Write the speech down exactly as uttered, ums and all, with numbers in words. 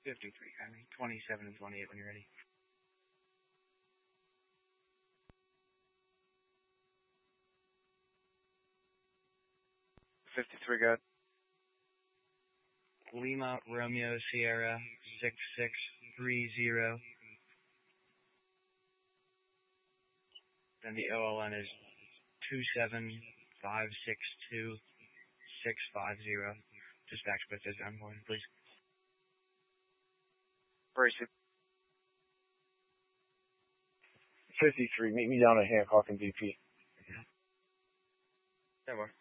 fifty-three, I mean, twenty-seven and twenty-eight when you're ready. fifty-three, go ahead. Lima Romeo Sierra six six three zero. Then the O L N is two seven five six two six five zero. Dispatch with this envoy, please. Bracy. fifty-three, meet me down at Hancock and V P. That works.